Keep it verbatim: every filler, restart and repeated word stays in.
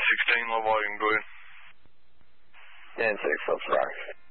sixteen, low volume, go ahead. ten six, let's rock.